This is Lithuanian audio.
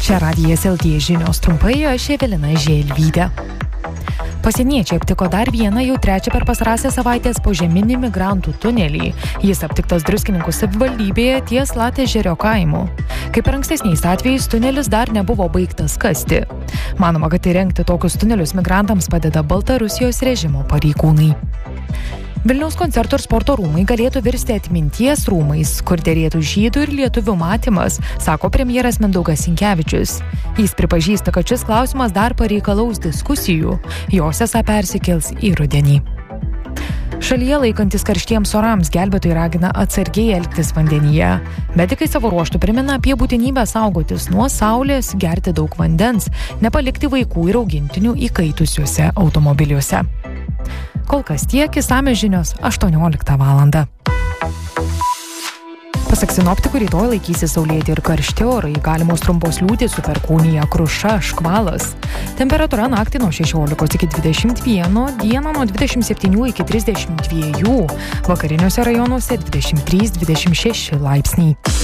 Čia Radijas LT žinios trumpai, aš Evelina Želvytė. Pasieniečiai aptiko dar vieną jau trečią per pastarąsias savaitės požeminį migrantų tunelį. Jis aptiktas Druskininkų savivaldybėje ties Latėžerio kaimu. Kaip ir ankstesniais atvejais, tunelis dar nebuvo baigtas kasti. Manoma, kad įrengti tokius tunelius migrantams padeda Baltarusijos režimo pareigūnai. Vilniaus koncertų ir sporto rūmai galėtų virsti atminties rūmais, kur derėtų žydų ir lietuvių matymas, sako premjeras Mindaugas Sinkevičius. Jis pripažįsta, kad šis klausimas dar pareikalaus diskusijų, jos esą persikels į rudenį. Šalyje laikantis karštiems orams gelbėtojai ragina atsargiai elgtis vandenyje. Medikai savo ruožtu primena apie būtinybę saugotis nuo saulės, gerti daug vandens, nepalikti vaikų ir augintinių įkaitusiuose automobiliuose. Kol kas tiek, išsamios žinios 18 valandą. Pasak sinoptikų, rytoj laikysis saulėti ir karšti orai, galimos trumpos liūtys su perkūnija, kruša, škvalas. Temperatūra naktį nuo 16 iki 21, dieną nuo 27 iki 32, vakariniuose rajonuose 23-26 laipsniai.